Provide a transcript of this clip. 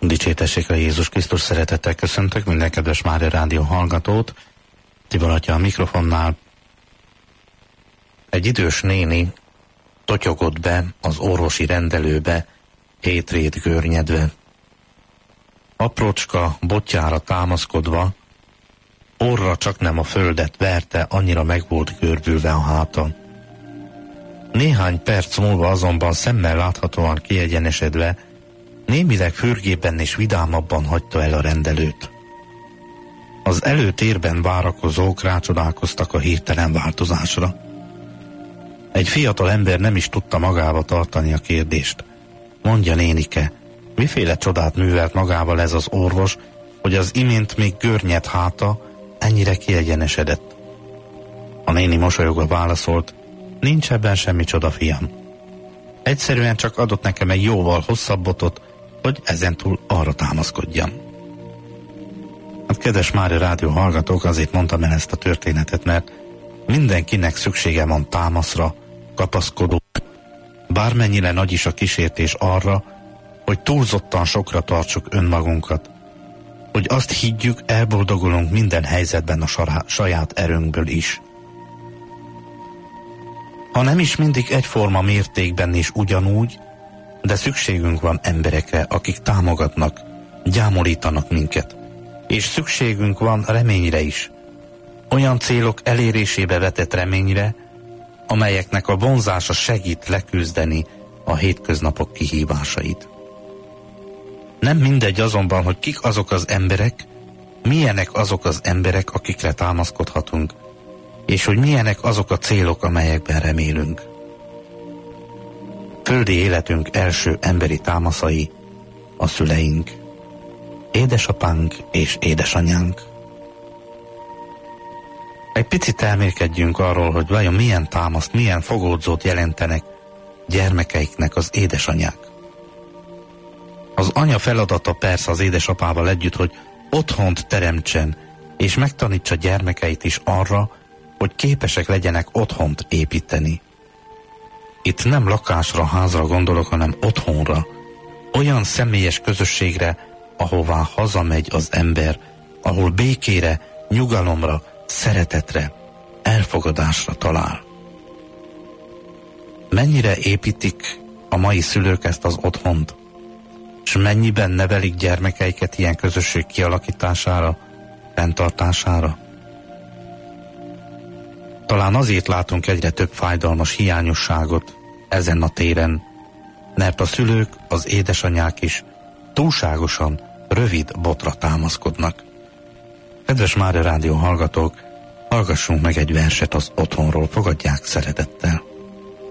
Dicsértessék a Jézus Krisztus, szeretettel köszöntök minden kedves Mária Rádió hallgatót. Tibor atya a mikrofonnál. Egy idős néni totyogott be az orvosi rendelőbe, hétrét görnyedve. Aprócska botjára támaszkodva, orra csak nem a földet verte, annyira meg volt görbülve a háta. Néhány perc múlva azonban szemmel láthatóan kiegyenesedve, némileg fürgében és vidámabban hagyta el a rendelőt. Az előtérben várakozók rácsodálkoztak a hirtelen változásra. Egy fiatal ember nem is tudta magába tartani a kérdést. Mondja, nénike, miféle csodát művelt magával ez az orvos, hogy az imént még görnyed háta ennyire kiegyenesedett? A néni mosolyogva válaszolt, nincs ebben semmi csoda, fiam. Egyszerűen csak adott nekem egy jóval hosszabb botot, hogy ezentúl arra támaszkodjam. Hát kedves Mária Rádió hallgatók, azért mondtam el ezt a történetet, mert mindenkinek szüksége van támaszra, kapaszkodó, bármennyire nagy is a kísértés arra, hogy túlzottan sokra tartsuk önmagunkat, hogy azt higgyük, elboldogulunk minden helyzetben a saját erőnkből is. Ha nem is mindig egyforma mértékben és ugyanúgy, de szükségünk van emberekre, akik támogatnak, gyámolítanak minket. És szükségünk van reményre is. Olyan célok elérésébe vetett reményre, amelyeknek a vonzása segít leküzdeni a hétköznapok kihívásait. Nem mindegy azonban, hogy kik azok az emberek, milyenek azok az emberek, akikre támaszkodhatunk, és hogy milyenek azok a célok, amelyekben remélünk. Földi életünk első emberi támaszai a szüleink, édesapánk és édesanyánk. Egy picit elmélkedjünk arról, hogy vajon milyen támaszt, milyen fogódzót jelentenek gyermekeiknek az édesanyák. Az anya feladata persze az édesapával együtt, hogy otthont teremtsen, és megtanítsa gyermekeit is arra, hogy képesek legyenek otthont építeni. Itt nem lakásra, házra gondolok, hanem otthonra, olyan személyes közösségre, ahová hazamegy az ember, ahol békére, nyugalomra, szeretetre, elfogadásra talál. Mennyire építik a mai szülők ezt az otthont, és mennyiben nevelik gyermekeiket ilyen közösség kialakítására, fenntartására? Talán azért látunk egyre több fájdalmas hiányosságot ezen a téren, mert a szülők, az édesanyák is túlságosan rövid botra támaszkodnak. Kedves Mária Rádió hallgatók, hallgassunk meg egy verset az otthonról, fogadják szeretettel.